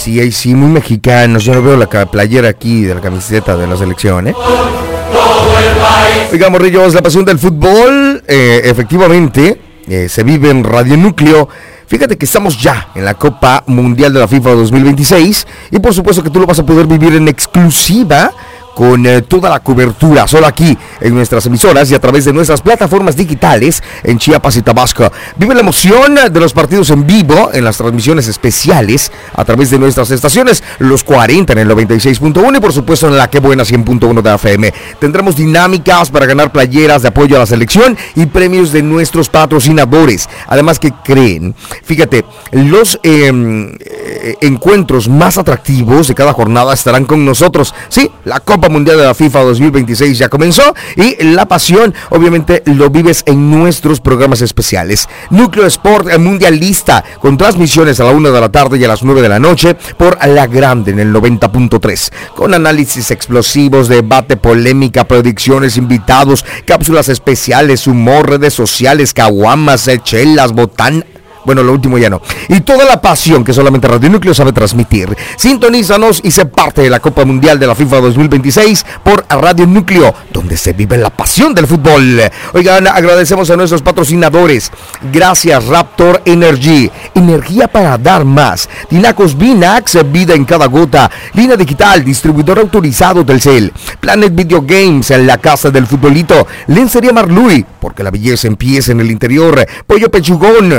ahí sí, muy mexicanos. Yo no veo la playera aquí de la camiseta de la selección, ¿eh? Oiga, morrillos, la pasión del fútbol, efectivamente, se vive en Radio Núcleo. Fíjate que estamos ya en la Copa Mundial de la FIFA 2026 y por supuesto que tú lo vas a poder vivir en exclusiva con toda la cobertura, solo aquí en nuestras emisoras y a través de nuestras plataformas digitales en Chiapas y Tabasco. Vive la emoción de los partidos en vivo en las transmisiones especiales a través de nuestras estaciones, los 40 en el 96.1 y por supuesto en la Que Buena 100.1 de FM. Tendremos dinámicas para ganar playeras de apoyo a la selección y premios de nuestros patrocinadores. Además, que creen, fíjate, los encuentros más atractivos de cada jornada estarán con nosotros. Sí, la Copa Mundial de la FIFA 2026 ya comenzó y la pasión obviamente lo vives en nuestros programas especiales. Núcleo Sport Mundialista con transmisiones a la 1 de la tarde y a las 9 de la noche por La Grande en el 90.3 con análisis explosivos, debate, polémica, predicciones, invitados, cápsulas especiales, humor, redes sociales, caguamas, chelas, botán. Bueno, lo último ya no. Y toda la pasión que solamente Radio Núcleo sabe transmitir. Sintonízanos y sé parte de la Copa Mundial de la FIFA 2026 por Radio Núcleo, donde se vive la pasión del fútbol. Oigan, agradecemos a nuestros patrocinadores. Gracias, Raptor Energy. Energía para dar más. Tinacos Vinax, vida en cada gota. Línea Digital, distribuidor autorizado Telcel. Planet Video Games, en la casa del futbolito. Lencería Marluy, porque la belleza empieza en el interior. Pollo Pechugón.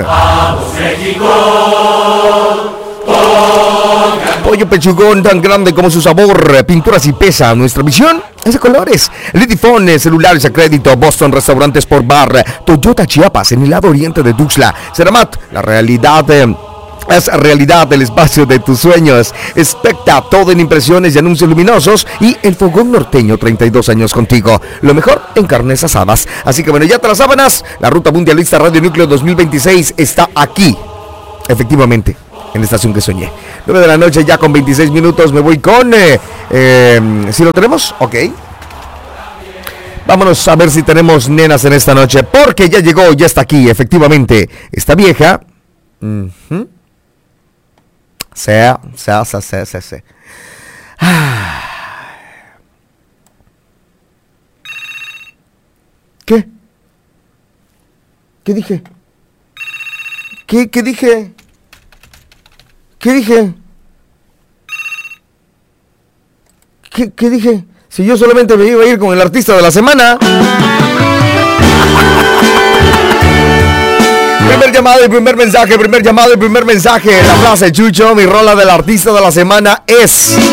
Pollo Pechugón, tan grande como su sabor. Pinturas y pesa. Nuestra visión es de colores. Lidifone, celulares a crédito. Boston Restaurantes Sport Bar. Toyota Chiapas, en el lado oriente de Tuxtla. Ceramat, la realidad es realidad del espacio de tus sueños. Especta, todo en impresiones y anuncios luminosos. Y el Fogón Norteño, 32 años contigo. Lo mejor en carnes asadas. Así que bueno, ya te las sábanas. La ruta mundialista Radio Núcleo 2026 está aquí. Efectivamente, en la estación que soñé. 9 de la noche ya con 26 minutos. Me voy con... ¿si lo tenemos? Ok. Vámonos a ver si tenemos nenas en esta noche. Porque ya llegó, ya está aquí. Efectivamente, esta vieja... Sí. ¿Qué? ¿Qué dije? ¿Qué dije? ¿Qué dije? ¿Qué dije? Si yo solamente me iba a ir con el artista de la semana. Primer llamado y primer mensaje, La frase Chucho, mi rola del artista de la semana es...